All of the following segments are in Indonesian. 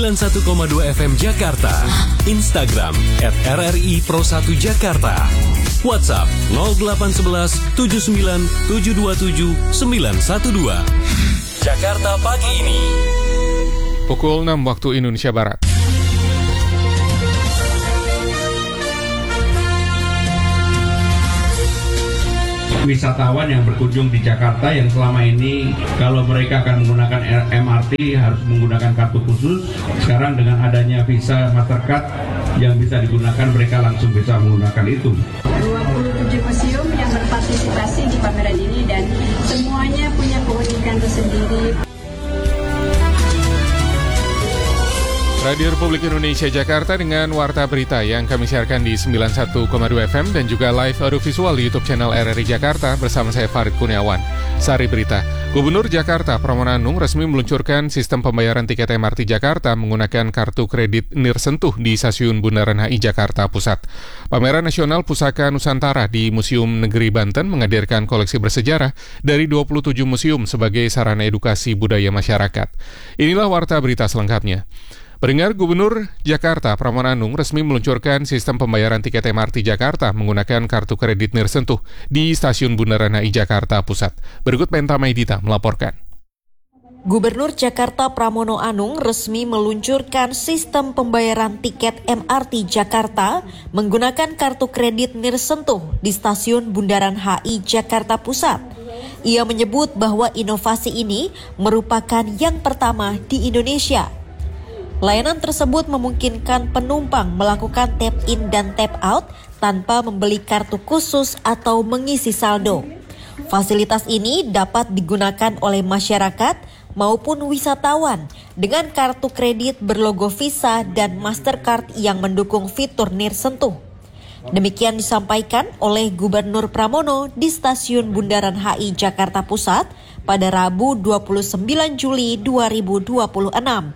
91,2 FM Jakarta. Instagram @RRI Pro 1 Jakarta. WhatsApp 0811 79 727 912. Jakarta pagi ini. Pukul 6 waktu Indonesia Barat. Wisatawan yang berkunjung di Jakarta yang selama ini kalau mereka akan menggunakan MRT harus menggunakan kartu khusus. Sekarang dengan adanya visa Mastercard yang bisa digunakan, mereka langsung bisa menggunakan itu. 27 museum yang berpartisipasi di pameran ini dan semuanya punya keunikan tersendiri. Radio Republik Indonesia Jakarta dengan Warta Berita yang kami siarkan di 91,2 FM dan juga live audio visual di YouTube channel RRI Jakarta bersama saya Farid Kurniawan. Sari Berita, Gubernur Jakarta Pramono Anung resmi meluncurkan sistem pembayaran tiket MRT Jakarta menggunakan kartu kredit Nirsentuh di Stasiun Bundaran HI Jakarta Pusat. Pameran Nasional Pusaka Nusantara di Museum Negeri Banten menghadirkan koleksi bersejarah dari 27 museum sebagai sarana edukasi budaya masyarakat. Inilah Warta Berita selengkapnya. Pendengar, Gubernur Jakarta Pramono Anung resmi meluncurkan sistem pembayaran tiket MRT Jakarta menggunakan kartu kredit Nirsentuh di Stasiun Bundaran HI Jakarta Pusat. Berikut Penta Maidita melaporkan. Gubernur Jakarta Pramono Anung resmi meluncurkan sistem pembayaran tiket MRT Jakarta menggunakan kartu kredit Nirsentuh di Stasiun Bundaran HI Jakarta Pusat. Ia menyebut bahwa inovasi ini merupakan yang pertama di Indonesia. Layanan tersebut memungkinkan penumpang melakukan tap-in dan tap-out tanpa membeli kartu khusus atau mengisi saldo. Fasilitas ini dapat digunakan oleh masyarakat maupun wisatawan dengan kartu kredit berlogo Visa dan Mastercard yang mendukung fitur Nirsentuh. Demikian disampaikan oleh Gubernur Pramono di Stasiun Bundaran HI Jakarta Pusat pada Rabu 29 Juli 2026.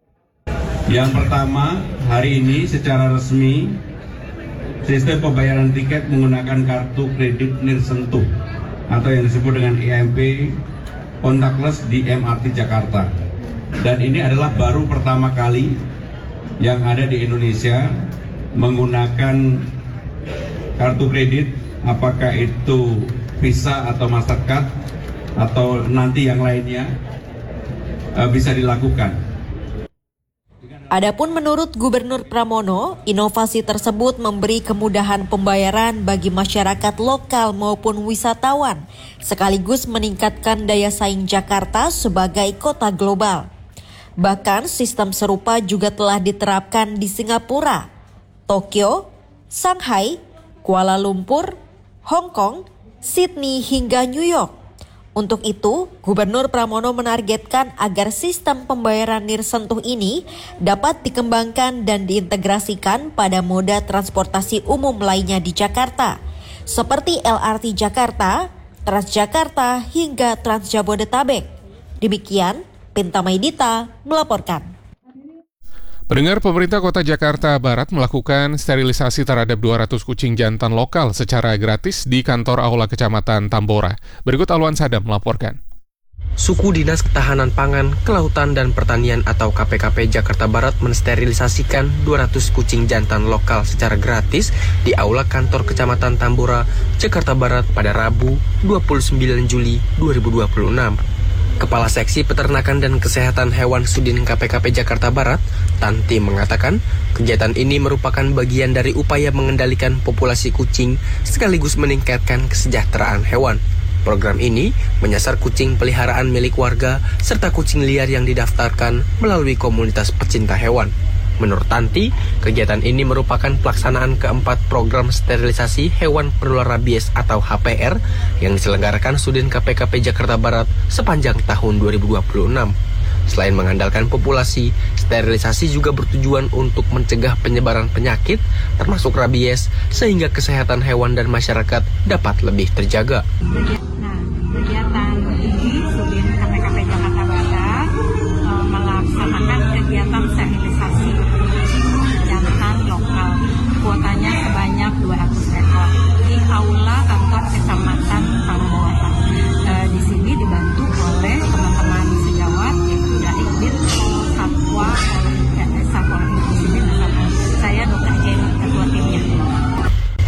Yang pertama, hari ini secara resmi sistem pembayaran tiket menggunakan kartu kredit Nirsentuh atau yang disebut dengan EMP contactless di MRT Jakarta. Dan ini adalah baru pertama kali yang ada di Indonesia menggunakan kartu kredit, apakah itu Visa atau Mastercard atau nanti yang lainnya bisa dilakukan. Adapun menurut Gubernur Pramono, inovasi tersebut memberi kemudahan pembayaran bagi masyarakat lokal maupun wisatawan, sekaligus meningkatkan daya saing Jakarta sebagai kota global. Bahkan sistem serupa juga telah diterapkan di Singapura, Tokyo, Shanghai, Kuala Lumpur, Hong Kong, Sydney hingga New York. Untuk itu, Gubernur Pramono menargetkan agar sistem pembayaran Nirsentuh ini dapat dikembangkan dan diintegrasikan pada moda transportasi umum lainnya di Jakarta, seperti LRT Jakarta, Transjakarta, hingga Transjabodetabek. Demikian, Penta Maidita melaporkan. Pendengar, pemerintah Kota Jakarta Barat melakukan sterilisasi terhadap 200 kucing jantan lokal secara gratis di kantor Aula Kecamatan Tambora. Berikut Alwan Sadam melaporkan. Suku Dinas Ketahanan Pangan, Kelautan dan Pertanian atau KPKP Jakarta Barat mensterilisikan 200 kucing jantan lokal secara gratis di Aula Kantor Kecamatan Tambora, Jakarta Barat pada Rabu 29 Juli 2026. Kepala Seksi Peternakan dan Kesehatan Hewan Sudin KPKP Jakarta Barat, Tanti mengatakan, kegiatan ini merupakan bagian dari upaya mengendalikan populasi kucing sekaligus meningkatkan kesejahteraan hewan. Program ini menyasar kucing peliharaan milik warga serta kucing liar yang didaftarkan melalui komunitas pecinta hewan. Menurut Tanti, kegiatan ini merupakan pelaksanaan keempat program sterilisasi hewan penular rabies atau HPR yang diselenggarakan Sudin KPKP Jakarta Barat sepanjang tahun 2026. Selain mengandalkan populasi, sterilisasi juga bertujuan untuk mencegah penyebaran penyakit, termasuk rabies, sehingga kesehatan hewan dan masyarakat dapat lebih terjaga. Kegiatan ini Sudin KPKP Jakarta Barat melaksanakan kegiatan sterilisasi kucing jantan lokal. Kuotanya sebanyak 200 ekor di Aula Kantor Kecamatan Tambora. Di sini dibantu oleh teman-teman sejawat yaitu dari Ditpol Satwa oleh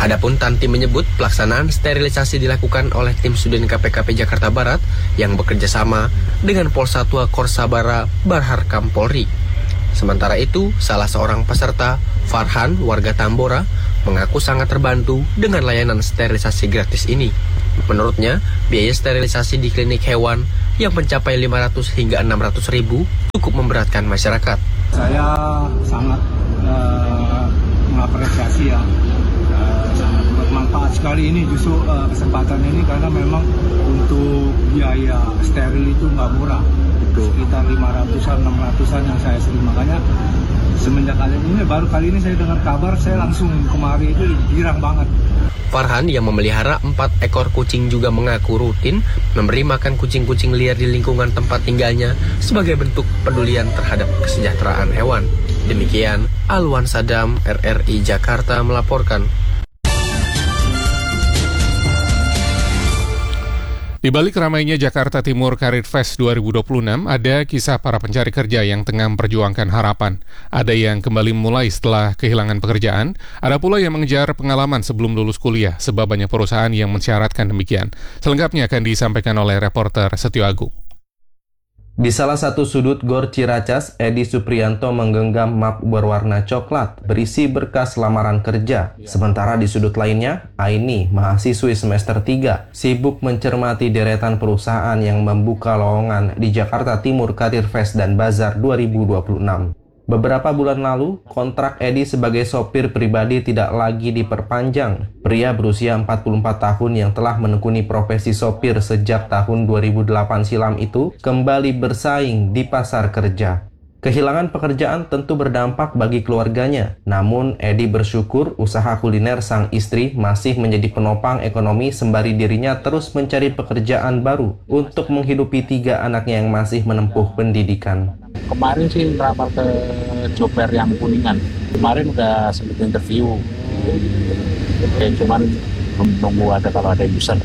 Adapun Tanti menyebut pelaksanaan sterilisasi dilakukan oleh tim Sudin KPKP Jakarta Barat yang bekerja sama dengan Polsatwa Korsabara Barharkam Polri. Sementara itu, salah seorang peserta, Farhan, warga Tambora, mengaku sangat terbantu dengan layanan sterilisasi gratis ini. Menurutnya, biaya sterilisasi di klinik hewan yang mencapai 500 hingga 600 ribu cukup memberatkan masyarakat. Saya sangat mengapresiasi ya. Sangat bermanfaat sekali ini justru kesempatan ini karena memang untuk biaya steril itu nggak murah. Sekitar 500-an, 600-an yang saya sering. Makanya semenjak baru kali ini saya dengar kabar, saya langsung kemari itu girang banget. Farhan yang memelihara 4 ekor kucing juga mengaku rutin memberi makan kucing-kucing liar di lingkungan tempat tinggalnya sebagai bentuk pedulian terhadap kesejahteraan hewan. Demikian, Alwan Sadam, RRI Jakarta melaporkan. Di balik ramainya Jakarta Timur Career Fest 2026, ada kisah para pencari kerja yang tengah memperjuangkan harapan. Ada yang kembali memulai setelah kehilangan pekerjaan, ada pula yang mengejar pengalaman sebelum lulus kuliah, sebab banyak perusahaan yang mensyaratkan demikian. Selengkapnya akan disampaikan oleh reporter Setio Agung. Di salah satu sudut Gor Ciracas, Edi Suprianto menggenggam map berwarna coklat berisi berkas lamaran kerja. Sementara di sudut lainnya, Aini, mahasiswi semester 3, sibuk mencermati deretan perusahaan yang membuka lowongan di Jakarta Timur Career Fest dan Bazar 2026. Beberapa bulan lalu, kontrak Edi sebagai sopir pribadi tidak lagi diperpanjang. Pria berusia 44 tahun yang telah menekuni profesi sopir sejak tahun 2008 silam itu kembali bersaing di pasar kerja. Kehilangan pekerjaan tentu berdampak bagi keluarganya. Namun, Edi bersyukur usaha kuliner sang istri masih menjadi penopang ekonomi sembari dirinya terus mencari pekerjaan baru untuk menghidupi 3 anaknya yang masih menempuh pendidikan. Kemarin sih meramar ke job fair yang Kuningan. Kemarin udah sempat interview. Cuman nunggu kalau ada user.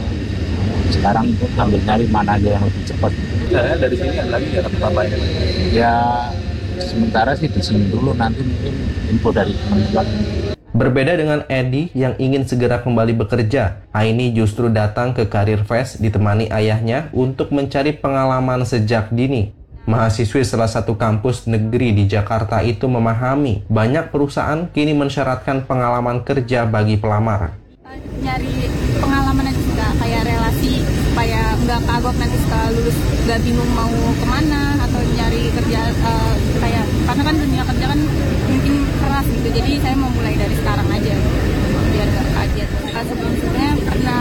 Sekarang ambil nyari mana aja yang lebih cepat. Dari sini ada lagi ya tempat lain? Ya sementara sih di sini dulu, nanti mungkin info dari teman-teman. Berbeda dengan Edi yang ingin segera kembali bekerja, Aini justru datang ke Career Fest ditemani ayahnya untuk mencari pengalaman sejak dini. Mahasiswi salah satu kampus negeri di Jakarta itu memahami banyak perusahaan kini mensyaratkan pengalaman kerja bagi pelamar. Nyari pengalaman aja juga, kayak relasi, supaya nggak kagok nanti setelah lulus nggak bingung mau kemana atau nyari kerja kayak, karena kan dunia kerja kan mungkin keras gitu, jadi saya mau mulai dari sekarang aja biar nggak kaget. Sebelumnya pernah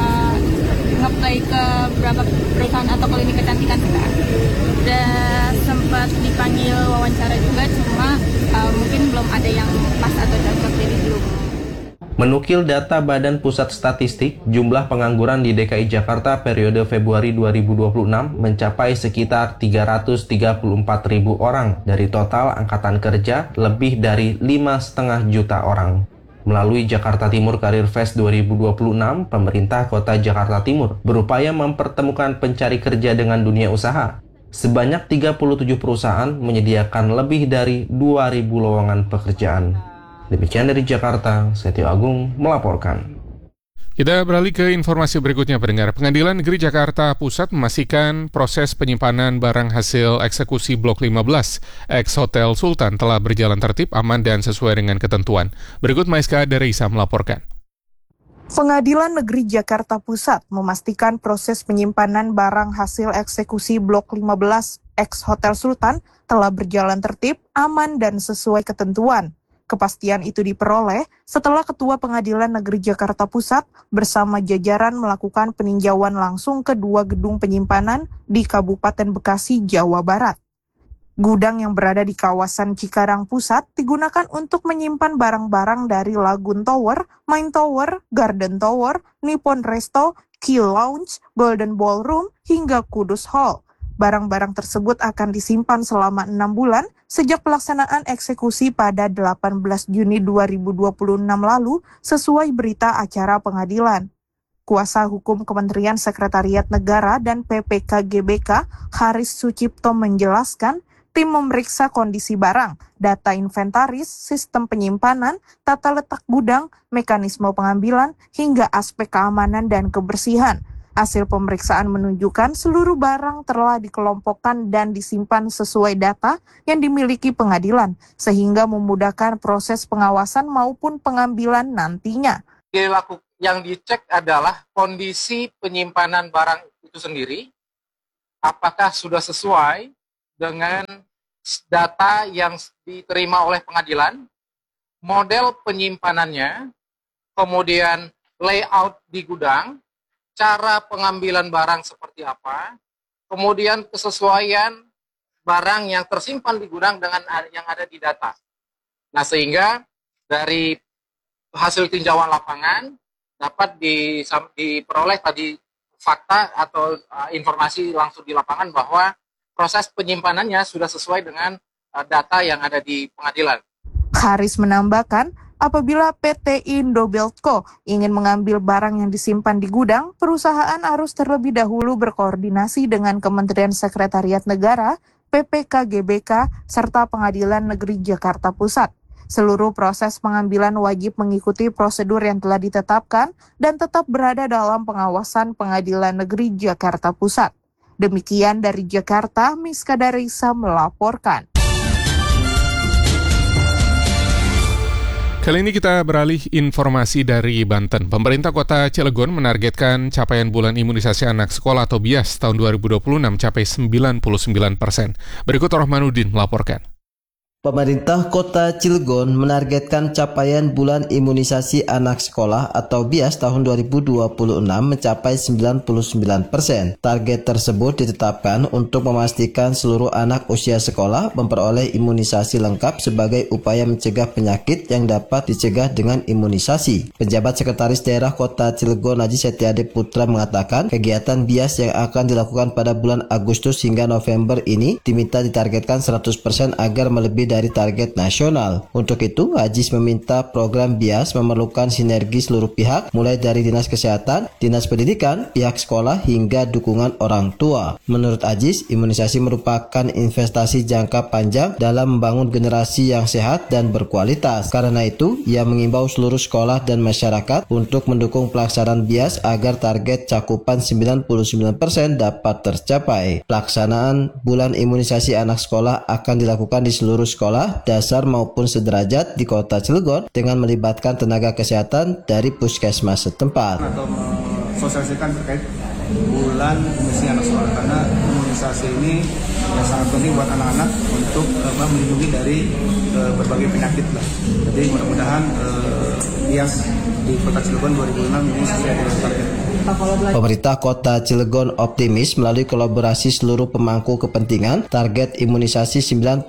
nge-apply ke beberapa perusahaan atau klinik kecantikan juga. Udah sempat dipanggil wawancara juga, cuma mungkin belum ada yang pas atau cocok, jadi belum. Menukil data Badan Pusat Statistik, jumlah pengangguran di DKI Jakarta periode Februari 2026 mencapai sekitar 334.000 orang dari total angkatan kerja lebih dari 5,5 juta orang. Melalui Jakarta Timur Career Fest 2026, pemerintah Kota Jakarta Timur berupaya mempertemukan pencari kerja dengan dunia usaha. Sebanyak 37 perusahaan menyediakan lebih dari 2.000 lowongan pekerjaan. Demikian dari Jakarta, Setio Agung melaporkan. Kita beralih ke informasi berikutnya, pendengar. Pengadilan Negeri Jakarta Pusat memastikan proses penyimpanan barang hasil eksekusi Blok 15 ex Hotel Sultan telah berjalan tertib, aman, dan sesuai dengan ketentuan. Berikut Maiska Derisa melaporkan. Pengadilan Negeri Jakarta Pusat memastikan proses penyimpanan barang hasil eksekusi Blok 15 ex Hotel Sultan telah berjalan tertib, aman, dan sesuai ketentuan. Kepastian itu diperoleh setelah Ketua Pengadilan Negeri Jakarta Pusat bersama jajaran melakukan peninjauan langsung ke 2 gedung penyimpanan di Kabupaten Bekasi, Jawa Barat. Gudang yang berada di kawasan Cikarang Pusat digunakan untuk menyimpan barang-barang dari Lagoon Tower, Main Tower, Garden Tower, Nippon Resto, Key Lounge, Golden Ballroom, hingga Kudus Hall. Barang-barang tersebut akan disimpan selama 6 bulan sejak pelaksanaan eksekusi pada 18 Juni 2026 lalu sesuai berita acara pengadilan. Kuasa Hukum Kementerian Sekretariat Negara dan PPK GBK, Haris Sucipto menjelaskan, Tim memeriksa kondisi barang, data inventaris, sistem penyimpanan, tata letak gudang, mekanisme pengambilan, hingga aspek keamanan dan kebersihan. Hasil pemeriksaan menunjukkan seluruh barang telah dikelompokkan dan disimpan sesuai data yang dimiliki pengadilan, sehingga memudahkan proses pengawasan maupun pengambilan nantinya. Yang dicek adalah kondisi penyimpanan barang itu sendiri, apakah sudah sesuai dengan data yang diterima oleh pengadilan, model penyimpanannya, kemudian layout di gudang, cara pengambilan barang seperti apa, kemudian kesesuaian barang yang tersimpan di gudang dengan yang ada di data. Nah, sehingga dari hasil tinjauan lapangan dapat diperoleh tadi fakta atau informasi langsung di lapangan bahwa proses penyimpanannya sudah sesuai dengan data yang ada di pengadilan. Haris menambahkan, apabila PT Indobeltco ingin mengambil barang yang disimpan di gudang, perusahaan harus terlebih dahulu berkoordinasi dengan Kementerian Sekretariat Negara, PPK-GBK, serta Pengadilan Negeri Jakarta Pusat. Seluruh proses pengambilan wajib mengikuti prosedur yang telah ditetapkan dan tetap berada dalam pengawasan Pengadilan Negeri Jakarta Pusat. Demikian dari Jakarta, Miska Darisa melaporkan. Kali ini kita beralih informasi dari Banten. Pemerintah Kota Cilegon menargetkan capaian bulan imunisasi anak sekolah atau BIAS tahun 2026 mencapai 99%. Berikut Rohmanuddin melaporkan. Pemerintah Kota Cilegon menargetkan capaian bulan imunisasi anak sekolah atau BIAS tahun 2026 mencapai 99%. Target tersebut ditetapkan untuk memastikan seluruh anak usia sekolah memperoleh imunisasi lengkap sebagai upaya mencegah penyakit yang dapat dicegah dengan imunisasi. Penjabat Sekretaris Daerah Kota Cilegon Haji Setiade Putra mengatakan kegiatan BIAS yang akan dilakukan pada bulan Agustus hingga November ini diminta ditargetkan 100% agar melebihi dari target nasional. Untuk itu, Ajis meminta program BIAS memerlukan sinergi seluruh pihak, mulai dari Dinas Kesehatan, Dinas Pendidikan, pihak sekolah, hingga dukungan orang tua. Menurut Ajis, imunisasi merupakan investasi jangka panjang dalam membangun generasi yang sehat dan berkualitas. Karena itu, ia mengimbau seluruh sekolah dan masyarakat untuk mendukung pelaksanaan BIAS agar target cakupan 99% dapat tercapai. Pelaksanaan bulan imunisasi anak sekolah akan dilakukan di seluruh sekolah dasar maupun sederajat di Kota Cilegon dengan melibatkan tenaga kesehatan dari puskesmas setempat. Atau mensosialisasikan terkait bulan imunisasi anak sekolah, karena imunisasi ini ya sangat penting buat anak-anak untuk melindungi dari berbagai penyakit lah. Jadi mudah-mudahan BIAS di Kota Cilegon 2006 ini sesuai dengan target. Pemerintah Kota Cilegon optimis melalui kolaborasi seluruh pemangku kepentingan, target imunisasi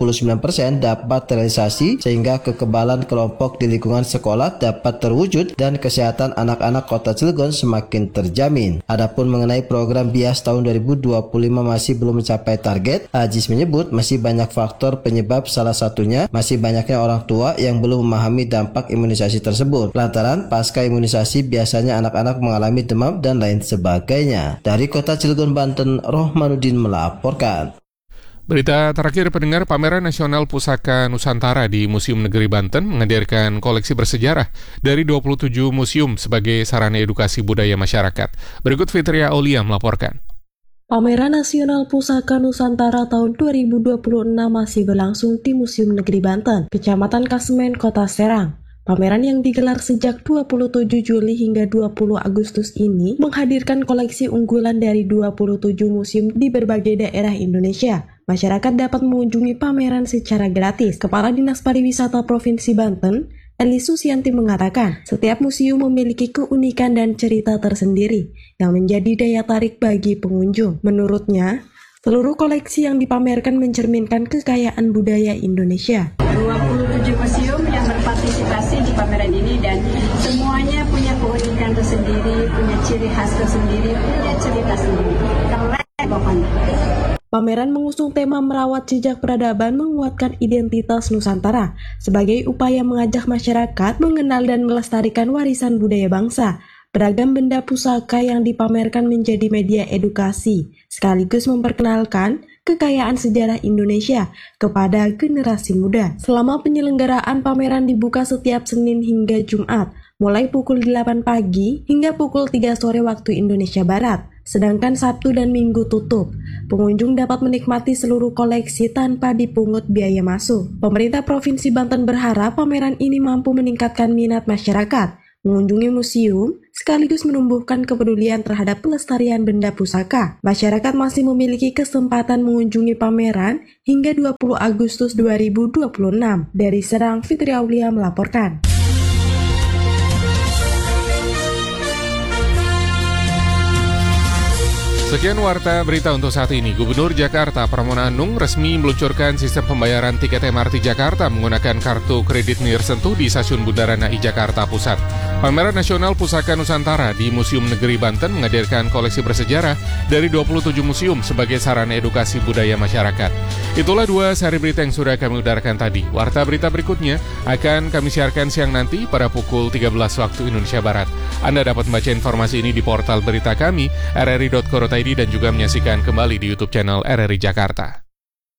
99% dapat terrealisasi sehingga kekebalan kelompok di lingkungan sekolah dapat terwujud dan kesehatan anak-anak Kota Cilegon semakin terjamin. Adapun mengenai program BIAS tahun 2025 masih belum mencapai target, Ajis menyebut masih banyak faktor penyebab, salah satunya masih banyaknya orang tua yang belum memahami dampak imunisasi tersebut. Lantaran pasca imunisasi biasanya anak-anak mengalami demam dan lain sebagainya. Dari Kota Cilegon, Banten, Rohmanuddin melaporkan. Berita terakhir pendengar, Pameran Nasional Pusaka Nusantara di Museum Negeri Banten menghadirkan koleksi bersejarah dari 27 museum sebagai sarana edukasi budaya masyarakat. Berikut Fitria Aulia melaporkan. Pameran Nasional Pusaka Nusantara tahun 2026 masih berlangsung di Museum Negeri Banten, Kecamatan Kasemen, Kota Serang. Pameran yang digelar sejak 27 Juli hingga 20 Agustus ini menghadirkan koleksi unggulan dari 27 museum di berbagai daerah Indonesia. Masyarakat dapat mengunjungi pameran secara gratis. Kepala Dinas Pariwisata Provinsi Banten, Eli Susianti mengatakan, setiap museum memiliki keunikan dan cerita tersendiri yang menjadi daya tarik bagi pengunjung. Menurutnya, seluruh koleksi yang dipamerkan mencerminkan kekayaan budaya Indonesia. 27 museum yang berpartisipasi di pameran ini dan semuanya punya keunikan tersendiri, punya ciri khas tersendiri, punya cerita sendiri. Keren pokoknya. Pameran mengusung tema merawat jejak peradaban menguatkan identitas Nusantara sebagai upaya mengajak masyarakat mengenal dan melestarikan warisan budaya bangsa. Beragam benda pusaka yang dipamerkan menjadi media edukasi, sekaligus memperkenalkan kekayaan sejarah Indonesia kepada generasi muda. Selama penyelenggaraan pameran dibuka setiap Senin hingga Jumat, mulai pukul 8 pagi hingga pukul 3 sore waktu Indonesia Barat. Sedangkan Sabtu dan Minggu tutup. Pengunjung dapat menikmati seluruh koleksi tanpa dipungut biaya masuk. Pemerintah Provinsi Banten berharap pameran ini mampu meningkatkan minat masyarakat mengunjungi museum, sekaligus menumbuhkan kepedulian terhadap pelestarian benda pusaka. Masyarakat masih memiliki kesempatan mengunjungi pameran hingga 20 Agustus 2026. Dari Serang, Fitri Aulia melaporkan. Sekian warta berita untuk saat ini. Gubernur Jakarta Pramono Anung resmi meluncurkan sistem pembayaran tiket MRT Jakarta menggunakan kartu kredit Nirsentuh di Stasiun Bundaran HI Jakarta Pusat. Pameran Nasional Pusaka Nusantara di Museum Negeri Banten menghadirkan koleksi bersejarah dari 27 museum sebagai sarana edukasi budaya masyarakat. Itulah 2 sehari berita yang sudah kami udarakan tadi. Warta berita berikutnya akan kami siarkan siang nanti pada pukul 13 waktu Indonesia Barat. Anda dapat membaca informasi ini di portal berita kami, rri.co.id, dan juga menyaksikan kembali di YouTube channel RRI Jakarta.